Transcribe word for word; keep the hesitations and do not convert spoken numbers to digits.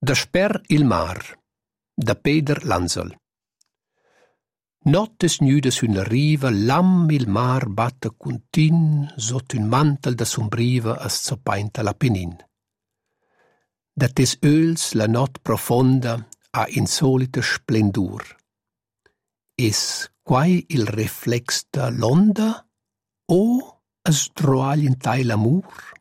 Desper il mar, da Peter Lanzel. Nottes nude sulla riva, lam il mar batte continu sotto un mantel da sombriva as zoppainta l'Apennin. Da tes öls la not profonda ha insolita splendur. Es quai il reflex da l'onda o es droagl in tai l'amur?